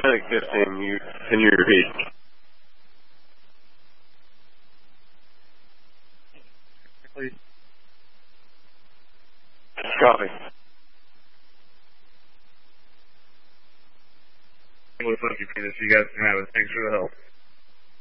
Atlantic 15, can you repeat? Please. Copy. With Funky Penis, you guys can have it. Thanks for the help.